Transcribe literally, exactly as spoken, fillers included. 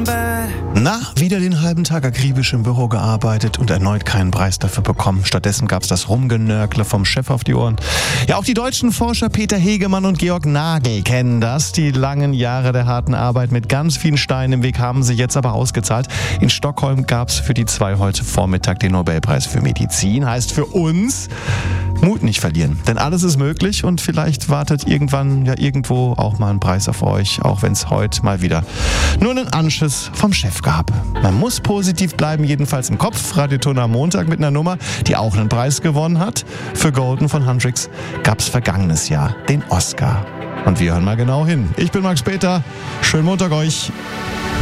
Na, wieder den halben Tag akribisch im Büro gearbeitet und erneut keinen Preis dafür bekommen. Stattdessen gab's das Rumgenörgle vom Chef auf die Ohren. Ja, auch die deutschen Forscher Peter Hegemann und Georg Nagel kennen das. Die langen Jahre der harten Arbeit mit ganz vielen Steinen im Weg haben sie jetzt aber ausgezahlt. In Stockholm gab's für die zwei heute Vormittag den Nobelpreis für Medizin. Heißt für uns, Mut nicht verlieren. Denn alles ist möglich und vielleicht wartet irgendwann ja irgendwo auch mal ein Preis auf euch, auch wenn es heute mal wieder nur einen Anschiss vom Chef gab. Man muss positiv bleiben, jedenfalls im Kopf. Radioton am Montag mit einer Nummer, die auch einen Preis gewonnen hat. Für Golden von Hendrix gab es vergangenes Jahr den Oscar. Und wir hören mal genau hin. Ich bin Max Peter. Schönen Montag euch.